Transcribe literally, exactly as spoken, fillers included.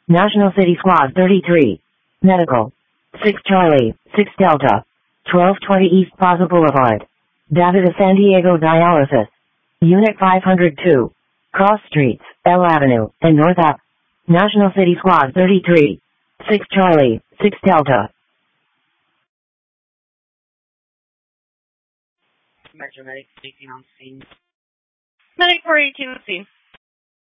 National City Squad thirty-three. Medical. six Charlie, six Delta. twelve twenty East Plaza Boulevard. David of San Diego Dialysis. Unit five hundred two. Cross Streets, L Avenue, and North Ave. National City Squad thirty-three. six Charlie, six Delta. Metro Medic speaking on scene. Medic four eighteen on scene.